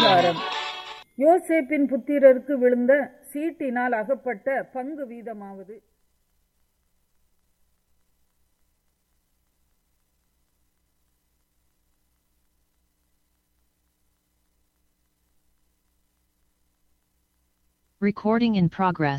அதிகாரம். யோசேப்பின் புத்திரருக்கு விழுந்த சீட்டினால் அகப்பட்ட பங்கு வீதமாவது. Recording in progress.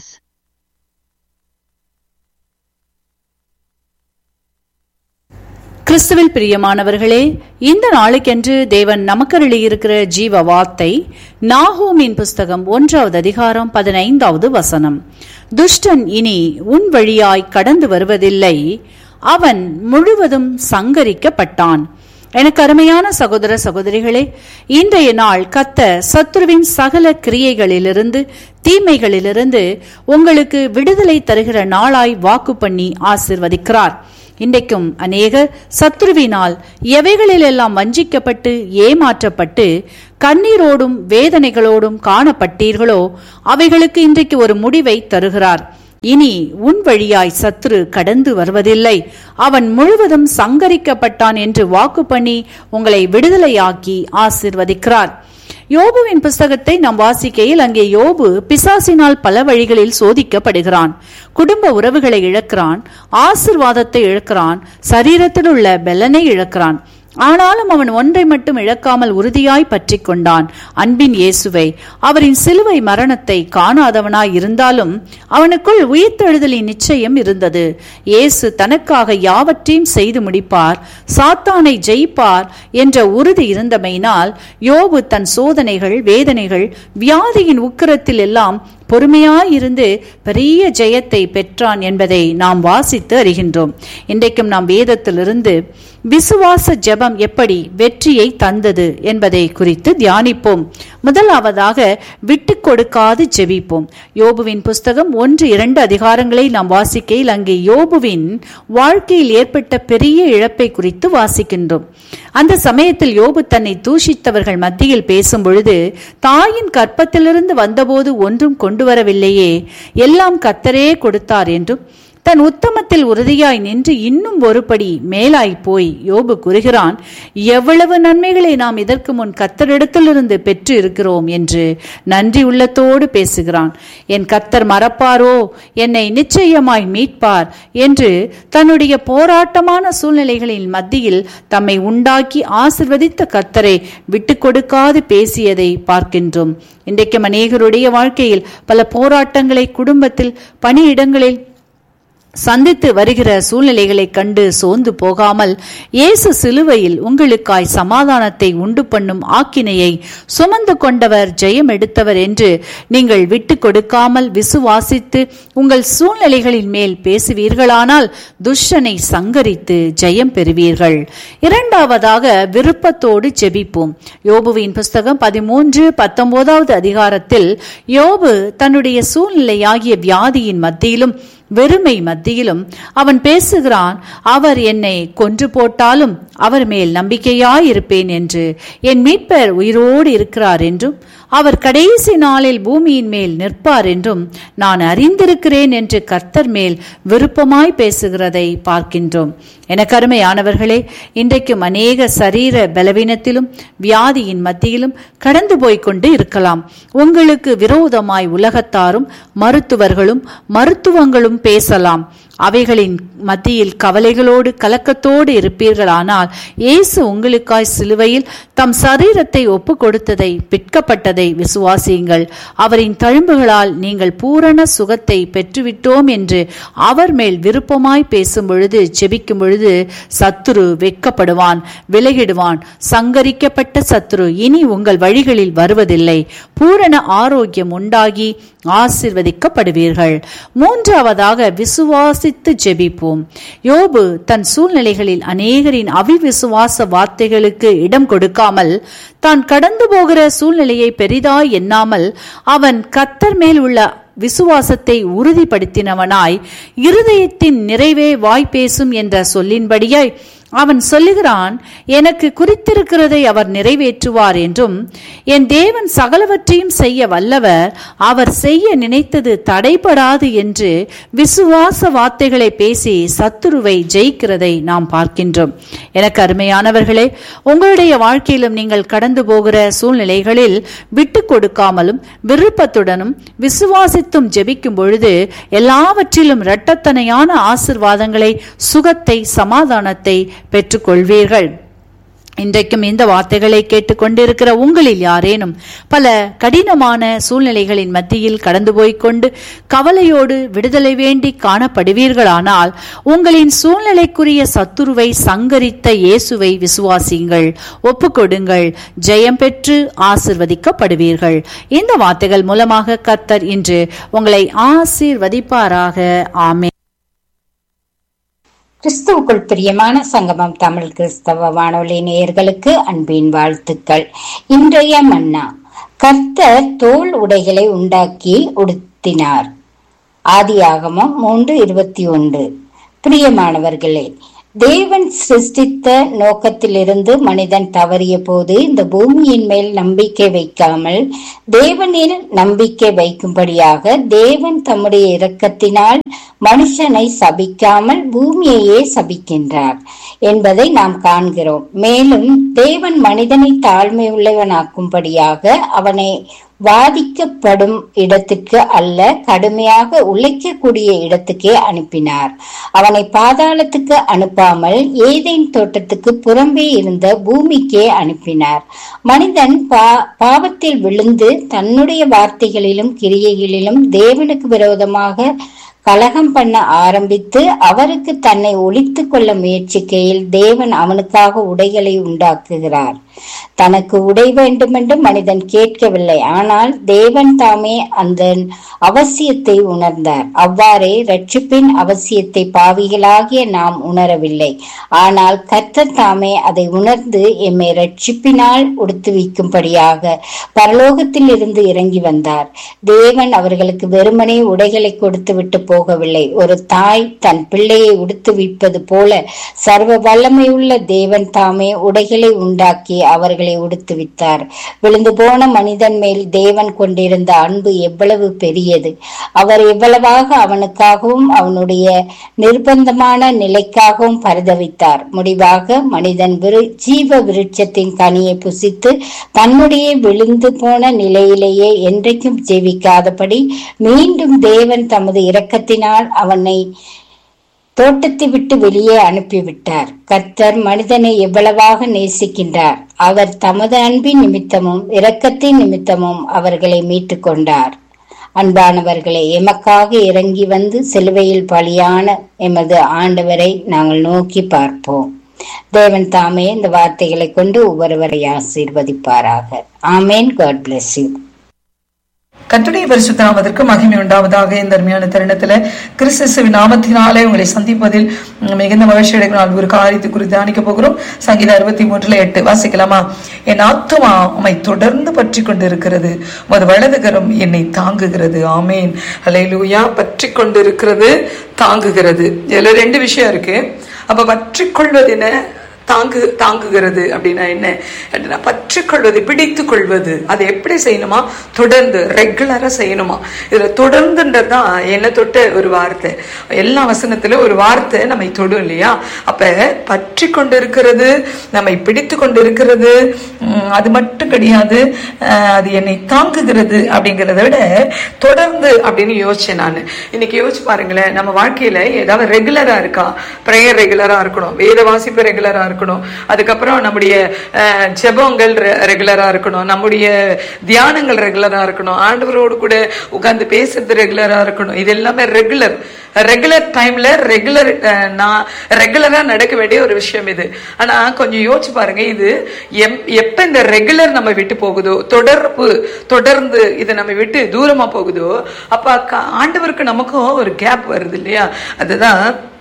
கிறிஸ்துவில் பிரியமானவர்களே, இந்த நாளுக்கென்று தேவன் நமக்கருளியிருக்கிற ஜீவ வார்த்தை நாகூமின் புஸ்தகம் 1வது அதிகாரம் 15வது வசனம். துஷ்டன் இனி உன் வழியாய் கடந்து வருவதில்லை, அவன் முழுவதும் சங்கரிக்கப்பட்டான். எனக்கு அருமையான சகோதர சகோதரிகளே, இன்றைய நாள் கர்த்தர் சத்துருவின் சகல கிரியைகளிலிருந்து தீமைகளிலிருந்து உங்களுக்கு விடுதலை தருகிற நாளாய் வாக்கு பண்ணி ஆசீர்வதிக்கிறார். இன்றைக்கும் அநேகர் சத்துருவினால் எவைகளிலெல்லாம் வஞ்சிக்கப்பட்டு ஏமாற்றப்பட்டு கண்ணீரோடும் வேதனைகளோடும் காணப்பட்டீர்களோ அவைகளுக்கு இன்றைக்கு ஒரு முடிவை தருகிறார். இனி உன் வழியாய் சத்துரு கடந்து வருவதில்லை, அவன் முழுவதும் சங்கரிக்கப்பட்டான் என்று வாக்கு பண்ணி உங்களை விடுதலையாக்கி ஆசீர்வதிக்கிறார். யோபுவின் புஸ்தகத்தை நாம் வாசிக்கையில் அங்கே யோபு பிசாசினால் பல வழிகளில் சோதிக்கப்படுகிறான். குடும்ப உறவுகளை இழக்கிறான், ஆசீர்வாதத்தை இழக்கிறான், சரீரத்தில் உள்ள பெலனை இழக்கிறான். ஆனாலும் அவன் ஒன்றை மட்டும் இழக்காமல் உறுதியாய் பற்றி கொண்டான், அன்பின் இயேசுவை. அவரின் சிலுவை மரணத்தை காணாதவனாய் இருந்தாலும் அவனுக்குள் உயிர்த்தெழுதலின் நிச்சயம் இருந்தது. இயேசு தனக்காக யாவற்றையும் செய்து முடிப்பார், சாத்தானை ஜெயிப்பார் என்ற உறுதி இருந்தமையினால் யோபு தன் சோதனைகள், வேதனைகள், வியாதியின் உக்கிரத்தில் எல்லாம் பொறுமையாயிருந்து பெரிய ஜெயத்தை பெற்றான் என்பதை நாம் வாசித்து அறிகின்றோம். இன்றைக்கும் நாம் வேதத்திலிருந்து விசுவாச ஜெபம் எப்படி வெற்றியை தந்தது என்பதை குறித்து தியானிப்போம். முதலாவதாக விட்டு கொடுக்காது ஜெபிப்போம். யோபுவின் புஸ்தகம் 1-2 அதிகாரங்களை நாம் வாசிக்கையில் அங்கே யோபுவின் வாழ்க்கையில் ஏற்பட்ட பெரிய இழப்பை குறித்து வாசிக்கின்றோம். அந்த சமயத்தில் யோபு தன்னை தூஷித்தவர்கள் மத்தியில் பேசும் பொழுது, தாயின் கற்பத்திலிருந்து வந்தபோது ஒன்றும் கொண்டு வரவில்லையே, எல்லாம் கர்த்தரே கொடுத்தார் என்றும் தன் உத்தமத்தில் உறுதியாய் நின்று இன்னும் ஒருபடி மேலாய் போய் யோபு கூறுகிறான், எவ்வளவு நன்மைகளை நாம் இதற்கு முன் கர்த்தரிடத்திலிருந்து பெற்று இருக்கிறோம் என்று நன்றி உள்ளத்தோடு பேசுகிறான். என் கர்த்தர் மறப்பாரோ, என்னை நிச்சயமாய் மீட்பார் என்று தன்னுடைய போராட்டமான சூழ்நிலைகளின் மத்தியில் தம்மை உண்டாக்கி ஆசீர்வதித்த கர்த்தரை விட்டு கொடுக்காது பேசியதை பார்க்கின்றோம். இன்றைக்கும் அநேகருடைய வாழ்க்கையில் பல போராட்டங்களை குடும்பத்தில், பணியிடங்களில் சந்தித்து வருகிற சூழ்நிலைகளை கண்டு சோர்ந்து போகாமல், இயேசு சிலுவையில் உங்களுக்காய் சமாதானத்தை உண்டு பண்ணும் ஆக்கினையை சுமந்து கொண்டவர், ஜெயம் எடுத்தவர் என்று நீங்கள் விட்டு கொடுக்காமல் விசுவாசித்து உங்கள் சூழ்நிலைகளின் மேல் பேசுவீர்களானால் துஷ்டனை சங்கரித்து ஜெயம் பெறுவீர்கள். இரண்டாவதாக விருப்பத்தோடு ஜெபிப்போம். யோபுவின் புஸ்தகம் 13-19 அதிகாரத்தில் யோபு தன்னுடைய சூழ்நிலையாகிய வியாதியின் மத்தியிலும் வெறுமை மத்தியிலும் அவன் பேசுகிறான், அவர் என்னை கொன்று போட்டாலும் அவர் மேல் நம்பிக்கையாயிருப்பேன் என்று, என் மீட்பர் உயிரோடு இருக்கிறார் என்றும் அவர் கடைசி நாளில் பூமியின் மேல் நிற்பார் என்றும் நான் அறிந்திருக்கிறேன் என்று கர்த்தர் மேல் விருப்பமாய் பேசுகிறதை பார்க்கின்றோம். எனக்கு அருமையானவர்களே, இன்றைக்கும் அநேக சரீர பலவீனத்திலும் வியாதியின் மத்தியிலும் கடந்து போய்கொண்டு இருக்கலாம். உங்களுக்கு விரோதமாய் உலகத்தாரும் மருத்துவர்களும் மருத்துவங்களும் பேசலாம். அவைகளின் மத்தியில் கவலைகளோடு கலக்கத்தோடு இருப்பீர்களானால் இயேசு உங்களுக்காய் சிலுவையில் தம் சரீரத்தை ஒப்பு கொடுத்ததை, பிற்கப்பட்டதை விசுவாசியுங்கள். அவரின் தழும்புகளால் நீங்கள் பூரண சுகத்தை பெற்றுவிட்டோம் என்று அவர் மேல் விருப்பமாய் பேசும் பொழுது, ஜெபிக்கும் பொழுது சத்துரு வெட்கப்படுவான், விலகிடுவான். சங்கரிக்கப்பட்ட சத்துரு இனி உங்கள் வழிகளில் வருவதில்லை. பூரண ஆரோக்கியம் உண்டாகி ஆசீர்வதிக்கப்படுவீர்கள். மூன்றாவதாக விசுவாசித்து ஜெபிப்போம். யோபு தன் சூழ்நிலைகளில் அநேகரின் அவிவிசுவாச வார்த்தைகளுக்கு இடம் கொடுக்காமல், தான் கடந்து போகிற சூழ்நிலையை பெரிதாய் எண்ணாமல், அவன் கர்த்தர் மேல் உள்ள விசுவாசத்தை உறுதிப்படுத்தினவனாய், இருதயத்தின் நிறைவே வாய் பேசும் என்ற சொல்லின்படியாய் அவன் சொல்லுகிறான், எனக்கு குறித்திருக்கிறதை அவர் நிறைவேற்றுவார் என்றும், என் தேவன் சகலவற்றையும் செய்ய வல்லவர், அவர் செய்ய நினைத்தது தடைபடாது என்று விசுவாச வார்த்தைகளை பேசி சத்துருவை ஜெயிக்கிறதை நாம் பார்க்கின்றோம். எனக்கு அருமையானவர்களே, உங்களுடைய வாழ்க்கையிலும் நீங்கள் கடந்து போகிற சூழ்நிலைகளில் விட்டு கொடுக்காமலும் விருப்பத்துடனும் விசுவாசித்தும் ஜெபிக்கும் பொழுது எல்லாவற்றிலும் இரட்டத்தனையான ஆசீர்வாதங்களை, சுகத்தை, சமாதானத்தை பெற்றுக்கொள்வீர்கள். இன்றைக்கும் இந்த வார்த்தைகளை கேட்டுக்கொண்டிருக்கிற உங்களில் யாரேனும் பல கடினமான சூழ்நிலைகளின் மத்தியில் கடந்து போய்கொண்டு கவலையோடு விடுதலை வேண்டி காணப்படுவீர்களானால், உங்களின் சூழ்நிலைக்குரிய சத்துருவை சங்கரித்த இயேசுவை விசுவாசியுங்கள், ஒப்புக்கொடுங்கள், ஜெயம் பெற்று ஆசீர்வதிக்கப்படுவீர்கள். இந்த வார்த்தைகள் மூலமாக கர்த்தர் இன்று உங்களை ஆசீர்வதிப்பாராக. ஆமென். கிறிஸ்துவுக்குள் பிரியமான சங்கமம் தமிழ் கிறிஸ்தவ வானொலி நேயர்களுக்கு அன்பின் வாழ்த்துக்கள். இன்றைய மன்னா, கர்த்தர் தோல் உடைகளை உண்டாக்கி உடுத்தினார். ஆதியாகமம் 3:21. பிரியமானவர்களே, தேவன் சிருஷ்டித்த நோக்கத்திலிருந்து மனிதன் தவறிய போது இந்த பூமியின் மேல் நம்பிக்கை வைக்காமல் தேவனில் நம்பிக்கை வைக்கும்படியாக தேவன் தம்முடைய இரக்கத்தினால் மனுஷனை சபிக்காமல் பூமியையே சபிக்கின்றார் என்பதை நாம் காண்கிறோம். மேலும் தேவன் மனிதனை தாழ்மை உள்ளவனாக்கும்படியாக அவனை வாதிக்கப்படும் இடத்திற்கு அல்ல, கடுமையாக உழைக்கக்கூடிய இடத்துக்கே அனுப்பினார். அவனை பாதாளத்துக்கு அனுப்பாமல் ஏதேன் தோட்டத்துக்கு புறம்பே இருந்த பூமிக்கே அனுப்பினார். மனிதன் பாவத்தில் விழுந்து தன்னுடைய வார்த்தைகளிலும் கிரியைகளிலும் தேவனுக்கு விரோதமாக கலகம் பண்ண ஆரம்பித்து அவருக்கு தன்னை ஒளித்துக் கொள்ள முயற்சிக்கையில் தேவன் அவனுக்காக உடைகளை உண்டாக்குகிறார். தனக்கு உடை வேண்டுமென்று மனிதன் கேட்கவில்லை, ஆனால் தேவன் தாமே அந்த அவசியத்தை உணர்ந்தார். அவ்வாறே ரட்சிப்பின் அவசியத்தை பாவிகளாகிய நாம் உணரவில்லை, ஆனால் கர்த்தர் தாமே அதை உணர்ந்து எம்மை ரட்சிப்பினால் உடுத்துவிக்கும்படியாக பரலோகத்தில் இருந்து இறங்கி வந்தார். தேவன் அவர்களுக்கு வெறுமனே உடைகளை கொடுத்து விட்டு போகவில்லை. ஒரு தாய் தன் பிள்ளையை உடுத்துவிப்பது போல சர்வ வல்லமையுள்ள தேவன் தாமே உடைகளை உண்டாக்கி அவர்களை உடுத்துவித்தார். விழுந்து போன மனிதன் மேல் தேவன் கொண்டிருந்த அன்பு எவ்வளவு பெரியது! அவர் எவ்வளவாக அவனுக்காகவும் அவனுடைய நிர்பந்தமான நிலைக்காகவும் பரிதவித்தார். முடிவாக மனிதன் ஜீவ விருட்சத்தின் கனியை புசித்து தன்னுடைய விழுந்து போன நிலையிலேயே என்றைக்கும் ஜீவிக்காதபடி மீண்டும் தேவன் தமது இரக்கத்தினால் அவனை தோட்டத்தை விட்டு வெளியே அனுப்பிவிட்டார். கர்த்தர் மனிதனை எவ்வளவாக நேசிக்கின்றார்! அவர் தமது அன்பின் நிமித்தமும் இரக்கத்தின் நிமித்தமும் அவர்களை மீட்டு கொண்டார். அன்பானவர்களை, எமக்காக இறங்கி வந்து சிலுவையில் பலியான எமது ஆண்டவரை நாங்கள் நோக்கி பார்ப்போம். தேவன் தாமே இந்த வார்த்தைகளை கொண்டு ஒவ்வொருவரை ஆசீர்வதிப்பாராக. ஆமேன். God bless you. கர்த்தருடைய பரிசுத்த நாமத்திற்கு மகிமை உண்டாவதாக. இந்த அருமையான தருணத்துல கிறிஸ்துவின் நாமத்தினாலே உங்களை சந்திப்பதில் மிகுந்த மகிழ்ச்சி அடைகிறால் ஒரு காரியத்தை குறித்து தியானிக்க போகிறோம். சங்கீதம் 63:8 வாசிக்கலாமா? என் ஆத்துமா உம்மை தொடர்ந்து பற்றி கொண்டிருக்கிறது, உமது வலதுகரம் என்னை தாங்குகிறது. ஆமேன். ஹல்லேலூயா. பற்றி கொண்டிருக்கிறது, தாங்குகிறது. இதுல ரெண்டு விஷயம் இருக்கு. அப்ப பற்றி கொள்வது என்ன, தாங்குகிறது அப்படின்னா என்ன? பற்றிக் கொள்வது, பிடித்துக் கொள்வது. அதை எப்படி செய்யணுமா? தொடர்ந்து ரெகுலரா செய்யணுமா? இதுல தொடர்ந்துன்றதுதான் என்ன தொட்ட ஒரு வார்த்தை. எல்லா வசனத்துல ஒரு வார்த்தை நம்மை தொடும் இல்லையா? அப்ப பற்றி கொண்டிருக்கிறது, நம்மை பிடித்து கொண்டிருக்கிறது, அது மட்டும் கிடையாது, அது என்னை தாங்குகிறது. அப்படிங்கிறத விட தொடர்ந்து அப்படின்னு யோசிச்சேன் நான். இன்னைக்கு யோசிச்சு பாருங்களேன், நம்ம வாழ்க்கையில ஏதாவது ரெகுலரா இருக்கா? பிரேயர் ரெகுலரா இருக்கணும், வேத வாசிப்பு ரெகுலரா இருக்கணும், அதுக்கப்புறம் நம்முடைய ஜெபங்கள் ரெகுலரா இருக்கணும், நம்முடைய தியானங்கள் ரெகுலரா இருக்கணும், ஆண்டவரோடு கூட உட்கார்ந்து பேசுறது ரெகுலரா இருக்கணும். இது எல்லாமே ரெகுலர் டைம்ல ரெகுலரா நடக்க வேண்டிய ஒரு விஷயம் இது. ஆனா கொஞ்சம் யோசிச்சு பாருங்க, இது எப்ப இந்த ரெகுலர் நம்ம விட்டு போகுதோ, தொடர்ந்து இது நம்ம விட்டு தூரமா போகுதோ, அப்ப ஆண்டவருக்கு நமக்கும் ஒரு கேப் வருது இல்லையா? அதுதான்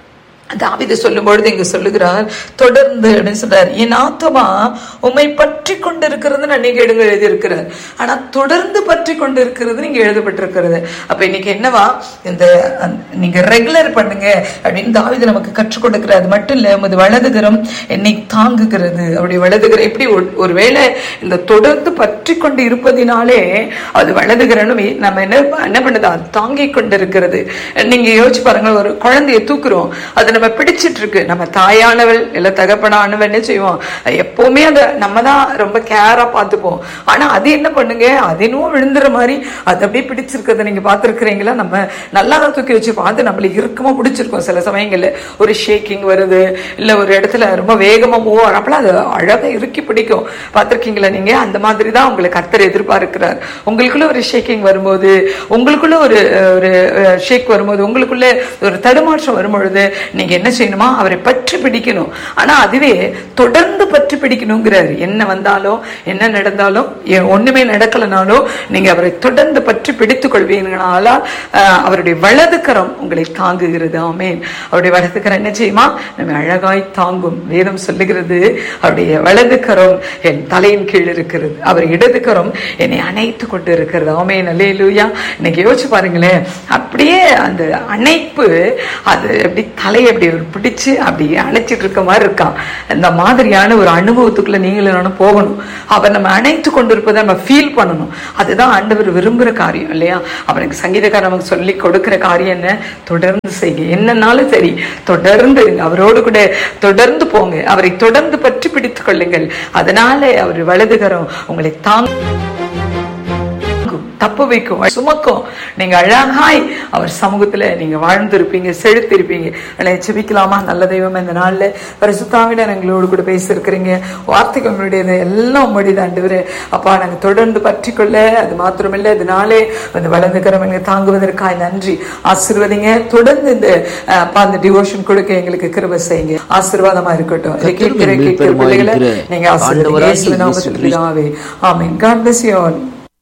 தாவீது சொல்லும் பொழுது இங்க சொல்லுகிறார், தொடர்ந்து அப்படின்னு சொல்றார், என் ஆத்துமா உம்மை பற்றி கொண்டிருக்கிறது அன்னைக்கு எழுதி இருக்கிறார். ஆனா தொடர்ந்து பற்றி கொண்டு இருக்கிறது நீங்க எழுதப்பட்டிருக்கிறது. அப்ப இன்னைக்கு என்னவா, இந்த நீங்க ரெகுலர் பண்ணுங்க அப்படின்னு தாவீது நமக்கு கற்றுக் கொடுக்கிறார். அது மட்டும் இல்ல, உமது வலதுகரம் என்னை தாங்குகிறது. அப்படி வலதுகரம் எப்படி, ஒருவேளை இந்த தொடர்ந்து பற்றி கொண்டு இருப்பதினாலே அது வலதுகரம் நம்ம என்ன பண்ணுது, அது தாங்கி கொண்டு இருக்கிறது. நீங்க யோசிச்சு பாருங்க, ஒரு குழந்தைய தூக்குறோம், அது நம்ம பிடிச்சிட்டு இருக்கு. நம்ம தாயானவள் இல்ல தகப்பனானவள் என்ன செய்வோம், எப்பவுமே அதை நம்ம தான் ரொம்ப கேரா பார்த்துப்போம். ஆனா அது என்ன பண்ணுங்க, அது இன்னும் விழுந்துற மாதிரி அது அப்படியே பிடிச்சிருக்கிறத நீங்க பார்த்துருக்கிறீங்களா? நம்ம நல்லா தான் தூக்கி வச்சுப்போம், அது நம்மளுக்கு இறுக்கமா பிடிச்சிருக்கோம். சில சமயங்கள்ல ஒரு ஷேக்கிங் வருது, இல்ல ஒரு இடத்துல ரொம்ப வேகமா மூவ் ஆகிறப்பல அது அழகா இறுக்கி பிடிக்கும். பார்த்திருக்கீங்களா நீங்க? அந்த மாதிரி தான் உங்களை கர்த்தர் எதிர்பார்க்கிறார். உங்களுக்குள்ள ஒரு ஷேக்கிங் வரும்போது, உங்களுக்குள்ள ஒரு ஷேக் வரும்போது, உங்களுக்குள்ள ஒரு தடுமாற்றம் வரும்பொழுது நீங்க என்ன செய்யணுமா, அவரை பற்றி பிடிக்கணும். ஆனா அதுவே தொடர்ந்து பற்றி பிடிக்கணுங்கிறாரு. என்ன வந்தாலும் என்ன நடந்தாலும், ஒண்ணுமே நடக்கலனாலும் நீங்க அவரை தொடர்ந்து பற்றி பிடித்துக் கொள்வீங்கனால அவருடைய வலது கரம் உங்களை தாங்குகிறது. ஆமேன். அவருடைய வலது கரம் என்ன செய்யுமா, நம்ம அழகாய் தாங்கும். வேதம் சொல்லுகிறது, அவருடைய வலது கரம் என் தலையின் கீழ் இருக்கிறது, அவர் இடது கரம் என்னை அணைத்து கொண்டு இருக்கிறது. ஆமேன். அல்லேலூயா. இன்னைக்கு யோசிச்சு பாருங்களேன், அப்படியே அந்த அணைப்பு, அது எப்படி தலையை அப்படி பிடிச்சு அப்படி அணைச்சிட்டு இருக்க மாதிரி இருக்கான். இந்த மாதிரியான ஒரு அனுபவத்துக்குள்ள நீங்களும் போகணும். அவர் நம்ம அணைத்து கொண்டிருப்பதை நம்ம ஃபீல் பண்ணணும். அதுதான் ஆண்டவர் விரும்புகிற காரியம் இல்லையா? அவனுக்கு சங்கீதக்காரர் நமக்கு சொல்லி கொடுக்கிற காரியம் என்ன, தொடர்ந்து செய்க, என்னன்னாலும் சரி தொடர்ந்து அவரோடு கூட தொடர்ந்து போங்க, அவரை தொடர்ந்து பற்றி பிடித்துக் கொள்ளுங்கள். அதனால அவர் வலதுகரம் உங்களை தப்பு வைக்கும், சுமக்கும். நீங்க அழகாய் அவர் சமூகத்துல நீங்க வாழ்ந்திருப்பீங்க, செழித்திருப்பீங்க. செபிக்கலாமா? நல்ல தெய்வம், இந்த நாள்ல பரிசுத்தாவினர் எங்களோடு கூட பேசியிருக்கிறீங்க. வார்த்தைகள் உங்களுடைய எல்லாம் உங்களுடைய ஆண்டவரே. அப்பா, நாங்க தொடர்ந்து பற்றி கொள்ள, அது மாத்திரமில்லை இதனாலே அந்த வலதுகரம் எங்களை தாங்குவதற்காய் நன்றி. ஆசீர்வதிங்க. தொடர்ந்து இந்த டிவோஷன் கொடுக்க எங்களுக்கு கிருபை செய்யுங்க. ஆசீர்வாதமா இருக்கட்டும். கேட்கிற பிள்ளைகளை நீங்க ஆசீர்வதிங்க. ஆமென். God bless you all.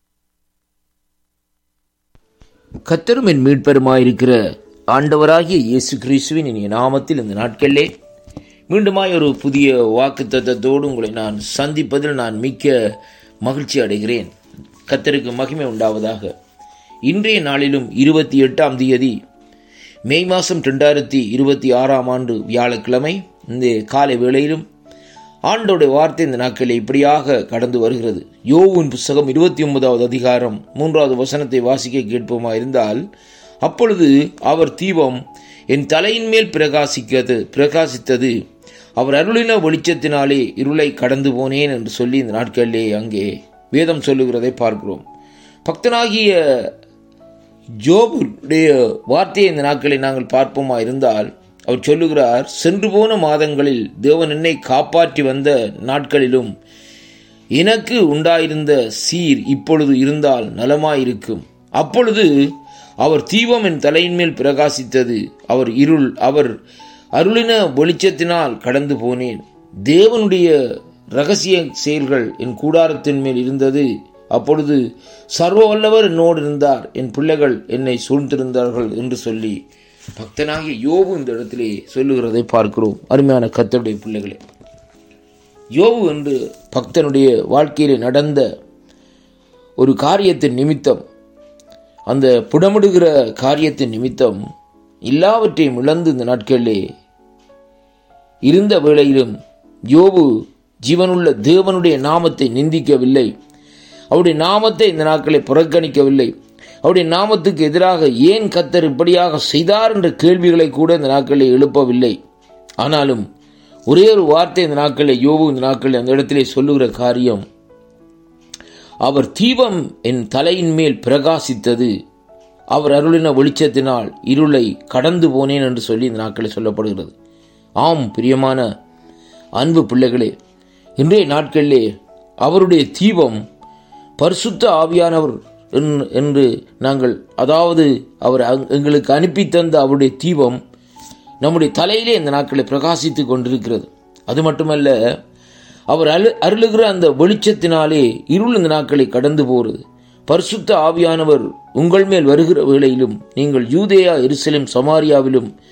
கர்த்தரும் என் மீட்பெருமாயிருக்கிற ஆண்டவராகிய இயேசு கிறிஸ்துவின் இனிய நாமத்தில் இந்த நாட்களிலே மீண்டுமாய் ஒரு புதிய வாக்குத்தத்தத்தோடு உங்களை நான் சந்திப்பதில் நான் மிக்க மகிழ்ச்சி அடைகிறேன். கர்த்தருக்கு மகிமை உண்டாவதாக. இன்றைய நாளிலும் 28ஆம் தேதி மே மாதம் 2026ஆம் ஆண்டு வியாழக்கிழமை இந்த காலை வேளையிலும் ஆண்டோடைய வார்த்தை இந்த நாட்களில் இப்படியாக கடந்து வருகிறது. யோவின் புஸ்தகம் 29வது அதிகாரம் 3வது வசனத்தை வாசிக்க கேட்போமா இருந்தால், அப்பொழுது அவர் தீபம் என் தலையின் மேல் பிரகாசித்தது, அவர் அருளின வெளிச்சத்தினாலே இருளை கடந்து போனேன் என்று சொல்லி இந்த நாட்களிலே அங்கே வேதம் சொல்லுகிறதை பார்க்கிறோம். பக்தனாகிய யோபுடைய வார்த்தையை இந்த நாட்களை நாங்கள் பார்ப்போமா இருந்தால், அவர் சொல்லுகிறார், சென்று போன மாதங்களில் தேவன் என்னை காப்பாற்றி வந்த நாட்களிலும் எனக்கு உண்டாயிருந்த சீர் இப்பொழுது இருந்தால் நலமாயிருக்கும். அப்பொழுது அவர் தீபம் என் தலையின் மேல் பிரகாசித்தது, அவர் அருளின வெளிச்சத்தினால் கடந்து போனேன். தேவனுடைய இரகசிய செயல்கள் என் கூடாரத்தின் மேல் இருந்தது. அப்பொழுது சர்வ வல்லவர் என்னோடு இருந்தார், என் பிள்ளைகள் என்னை சூழ்ந்திருந்தார்கள் என்று சொல்லி பக்தனாகிய யோபு இந்த இடத்திலே சொல்லுகிறதை பார்க்கிறோம். அருமையான கர்த்தருடைய பிள்ளைகளே, யோபு என்று பக்தனுடைய வாழ்க்கையிலே நடந்த ஒரு காரியத்தின் நிமித்தம், அந்த புடமிடுகிற காரியத்தின் நிமித்தம் எல்லாவற்றையும் இழந்து இந்த நாட்களிலே இருந்த வேளையிலும் யோபு ஜீவனுள்ள தேவனுடைய நாமத்தை நிந்திக்கவில்லை, அவருடைய நாமத்தை இந்த நாட்களை புறக்கணிக்கவில்லை. அவருடைய நாமத்துக்கு எதிராக ஏன் கர்த்தர் இப்படியாக செய்தார் என்ற கேள்விகளை கூட இந்த நாட்களில் எழுப்பவில்லை. ஆனாலும் ஒரே ஒரு வார்த்தை இந்த நாட்களில் யோபு இந்த நாட்களில் அந்த இடத்திலே சொல்லுகிற காரியம், அவர் தீபம் என் தலையின் மேல் பிரகாசித்தது, அவர் அருளின வெளிச்சத்தினால் இருளை கடந்து போனேன் என்று சொல்லி இந்த நாட்களில் சொல்லப்படுகிறது. ஆம் பிரியமான அன்பு பிள்ளைகளே, இன்றைய நாட்களிலே அவருடைய தீபம் பரிசுத்த ஆவியானவர் என்று நாங்கள், அதாவது அவர் எங்களுக்கு அனுப்பி தந்த அவருடைய தீபம் நம்முடைய தலையிலே இந்த நாட்களை பிரகாசித்து கொண்டிருக்கிறது. அது மட்டுமல்ல, அவர் அருளுகிற அந்த வெளிச்சத்தினாலே இருள் இந்த நாட்களை கடந்து போகிறது. பரிசுத்த ஆவியானவர் உங்கள் மேல் வருகிற வேளையிலும் நீங்கள் யூதேயா, எருசலேம், சமாரியாவிலும்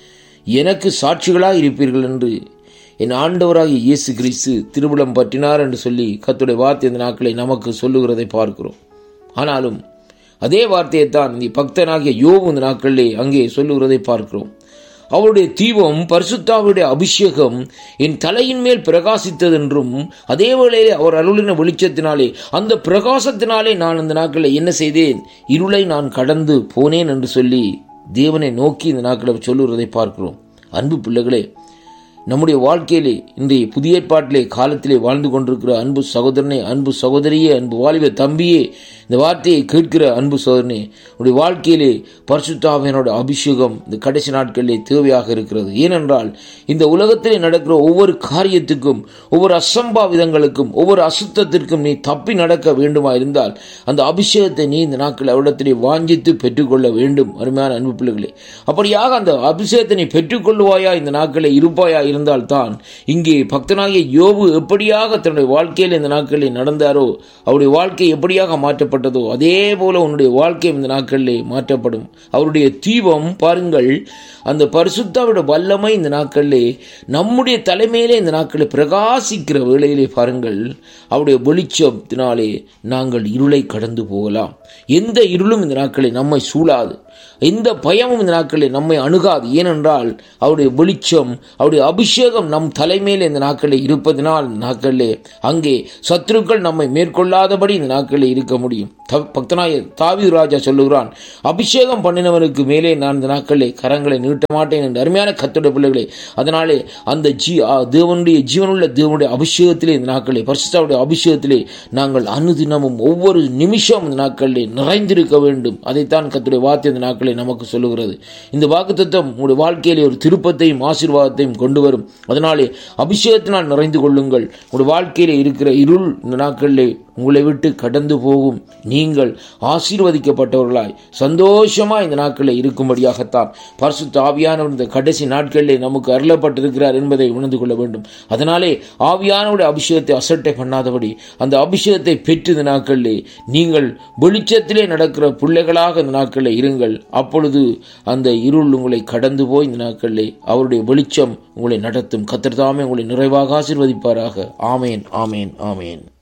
எனக்கு சாட்சிகளாய் இருப்பீர்கள் என்று என் ஆண்டவராகிய இயேசு கிறிஸ்து திருவிழம் பற்றினார் என்று சொல்லி கர்த்தருடைய வார்த்தை இந்த நாட்களை நமக்கு சொல்லுகிறதை பார்க்கிறோம். ஆனாலும் அதே வார்த்தையைத்தான் இந்த பக்தனாகிய யோபு இந்த நாட்களிலே அங்கே சொல்லுகிறதை பார்க்கிறோம். அவருடைய தீபம் பரிசுத்தாவுடைய அபிஷேகம் என் தலையின் மேல் பிரகாசித்ததென்றும், அதே வேளையிலே அவர் அருளின வெளிச்சத்தினாலே அந்த பிரகாசத்தினாலே நான் இந்த நாட்களில் என்ன செய்தேன், இருளை நான் கடந்து போனேன் என்று சொல்லி தேவனை நோக்கி இந்த நாட்களை சொல்லுகிறதை பார்க்கிறோம். அன்பு பிள்ளைகளே, நம்முடைய வாழ்க்கையிலே இன்றைய புதிய ஏற்பாட்டிலே காலத்திலே வாழ்ந்து கொண்டிருக்கிற அன்பு சகோதரனே, அன்பு சகோதரியே, அன்பு வாலிப தம்பியே, இந்த வார்த்தையை கேட்கிற அன்பு சகோதரனே, உடைய வாழ்க்கையிலே பரிசுத்த ஆவியானோட அபிஷேகம் இந்த கடைசி நாட்களிலே தேவையாக இருக்கிறது. ஏனென்றால் இந்த உலகத்திலே நடக்கிற ஒவ்வொரு காரியத்துக்கும், ஒவ்வொரு அசம்பாவிதங்களுக்கும், ஒவ்வொரு அசுத்தத்திற்கும் நீ தப்பி நடக்க வேண்டுமா இருந்தால் அந்த அபிஷேகத்தை நீ இந்த நாட்கள் அவரிடத்திலே வாஞ்சித்து பெற்றுக்கொள்ள வேண்டும். அருமையான அன்பு பிள்ளைகளே, அப்படியாக அந்த அபிஷேகத்தை நீ பெற்றுக்கொள்வாயா, இந்த நாட்களை இருப்பாயா இருந்தால்தான் இங்கே பக்தனாகிய யோபு எப்படியாக தன்னுடைய வாழ்க்கையில் இந்த நாட்களில் நடந்தாரோ, அவருடைய வாழ்க்கை எப்படியாக மாற்றப்பட்டதோ அதே போல உன்னுடைய வாழ்க்கை இந்த நாட்களிலே மாற்றப்படும். அவருடைய தீபம் பாருங்கள், அந்த பரிசுத்தாவுடைய வல்லமை இந்த நாட்களிலே நம்முடைய தலைமையிலே இந்த நாட்களில் பிரகாசிக்கிற வேளையிலே பாருங்கள், அவருடைய வெளிச்சத்தினாலே நாங்கள் இருளை கடந்து போகலாம். எந்த இருளும் இந்த நாட்களில் நம்மை சூழாது, எந்த பயமும் இந்த நாட்களில் நம்மை அணுகாது. ஏனென்றால் அவருடைய வெளிச்சம், அவருடைய அபிஷேகம் நம் தலைமையில் இந்த நாட்களில் இருப்பதனால் இந்த நாட்களிலே அங்கே சத்துருக்கள் நம்மை மேற்கொள்ளாதபடி இந்த நாட்களில் இருக்க முடியும். பக்தனாய தாவீது ராஜா சொல்லுகிறான், அபிஷேகம் பண்ணினவனுக்கு மேலே நான் இந்த நாட்களில் கரங்களை நீட்ட மாட்டேன் என்று. அருமையான கர்த்தருடைய பிள்ளைகளே, அதனாலே அந்த தேவனுடைய ஜீவனுள்ள தேவனுடைய அபிஷேகத்திலே இந்த நாட்களிலே, பரிசுத்தாவுடைய அபிஷேகத்திலே நாங்கள் அனுதினமும் ஒவ்வொரு நிமிஷம் இந்த நாட்களிலே நிறைந்திருக்க வேண்டும். அதைத்தான் கர்த்தருடைய வார்த்தை இந்த நாட்களை நமக்கு சொல்லுகிறது. இந்த வாக்குத்தத்தம் உங்களுடைய வாழ்க்கையிலே ஒரு திருப்பத்தையும் ஆசீர்வாதத்தையும் கொண்டு வரும். அதனாலே அபிஷேகத்தினால் நிறைந்து கொள்ளுங்கள். உங்களுடைய வாழ்க்கையிலே இருக்கிற இருள் இந்த நாட்களிலே உங்களை விட்டு கடந்து போகும். நீங்கள் ஆசீர்வதிக்கப்பட்டவர்களாய் சந்தோஷமாய் இந்த நாட்களில் இருக்கும்படியாகத்தான் பரிசுத்த ஆவியானவர் இந்த கடைசி நாட்களிலே நமக்கு அருளப்பட்டிருக்கிறார் என்பதை உணர்ந்து கொள்ள வேண்டும். அதனாலே ஆவியானவருடைய அபிஷேகத்தை அசட்டை பண்ணாதபடி அந்த அபிஷேகத்தை பெற்று இந்த நாட்களிலே நீங்கள் வெளிச்சத்திலே நடக்கிற பிள்ளைகளாக இந்த நாட்களில் இருங்கள். அப்பொழுது அந்த இருள் உங்களை கடந்து போய் இந்த நாட்களிலே அவருடைய வெளிச்சம் உங்களை நடத்தும். கர்த்தர் தாமே உங்களை நிறைவாக ஆசீர்வதிப்பாராக. ஆமேன், ஆமேன், ஆமேன்.